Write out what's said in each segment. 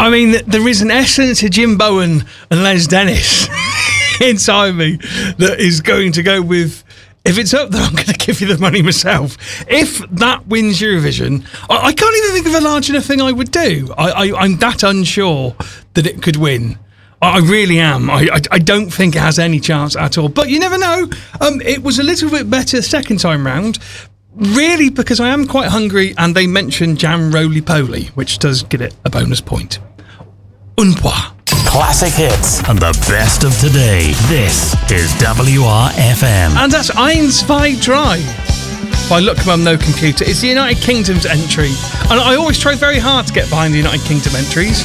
I mean, there is an essence of Jim Bowen and Les Dennis inside me that is going to go with, if it's up there, I'm going to give you the money myself. If that wins Eurovision, I can't even think of a large enough thing I would do. I'm that unsure that it could win. I really am. I don't think it has any chance at all. But you never know. It was a little bit better the second time round. Really, because I am quite hungry, and they mentioned Jam Roly Poly, which does get it a bonus point. Un point. Classic hits and the best of today. This is WRFM. And that's Eins, Zwei, Drei by Look Mum No Computer. It's the United Kingdom's entry. And I always try very hard to get behind the United Kingdom entries.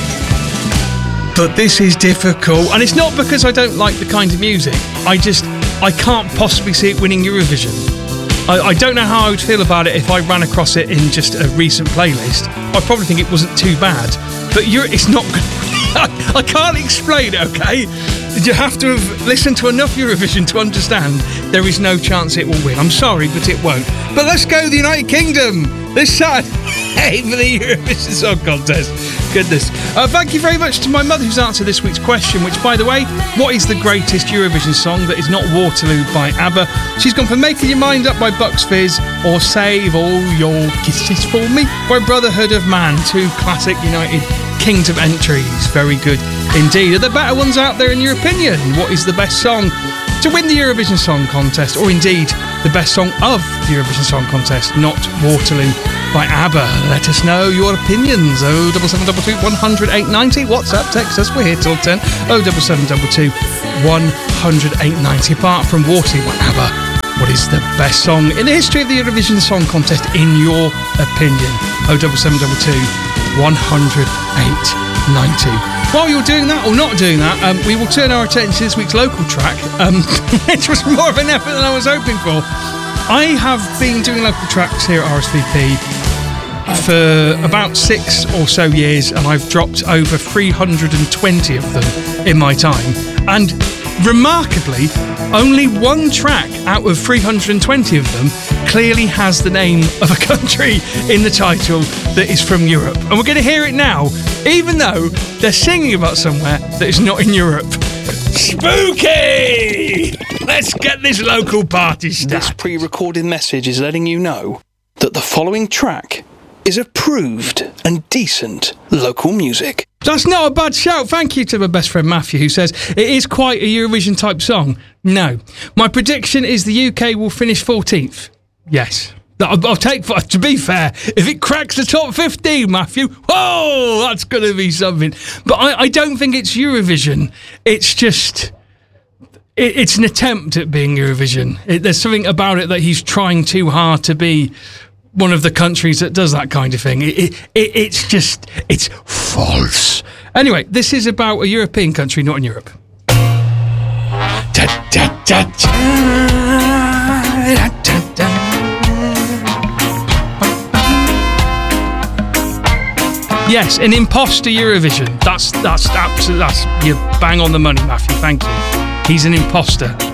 But this is difficult. And it's not because I don't like the kind of music. I can't possibly see it winning Eurovision. I don't know how I would feel about it if I ran across it in just a recent playlist. I'd probably think it wasn't too bad. But it's not good. I can't explain it, okay? You have to have listened to enough Eurovision to understand there is no chance it will win. I'm sorry, but it won't. But let's go the United Kingdom this Saturday for the Eurovision Song Contest. Goodness. Thank you very much to my mother who's answered this week's question, which, by the way, what is the greatest Eurovision song that is not Waterloo by ABBA? She's gone for Making Your Mind Up by Bucks Fizz or Save All Your Kisses For Me by Brotherhood of Man. Two classic United Kingdom entries. Very good indeed. Are there better ones out there in your opinion? What is the best song to win the Eurovision Song Contest, or indeed the best song of the Eurovision Song Contest, not Waterloo by ABBA? Let us know your opinions. 07722 100 890. WhatsApp, text us, we're here till 10. 07722 100 890. Apart from Waterloo by ABBA, what is the best song in the history of the Eurovision Song Contest in your opinion? 07722 100 890. While you're doing that or not doing that, we will turn our attention to this week's local track, which was more of an effort than I was hoping for. I have been doing local tracks here at RSVP for about 6 or so years, and I've dropped over 320 of them in my time. And remarkably, only one track out of 320 of them clearly has the name of a country in the title that is from Europe. And we're going to hear it now, even though they're singing about somewhere that is not in Europe. Spooky! Let's get this local party started. This pre-recorded message is letting you know that the following track is approved and decent local music. That's not a bad shout. Thank you to my best friend Matthew, who says it is quite a Eurovision type song. No. My prediction is the UK will finish 14th. Yes. I'll take, to be fair, if it cracks the top 15, Matthew, whoa, that's going to be something. But I don't think it's Eurovision. It's just, it's an attempt at being Eurovision. There's something about it that he's trying too hard to be one of the countries that does that kind of thing. It's false. Anyway, this is about a European country, not in Europe. Yes, an imposter Eurovision. That's you bang on the money, Matthew. Thank you. He's an imposter.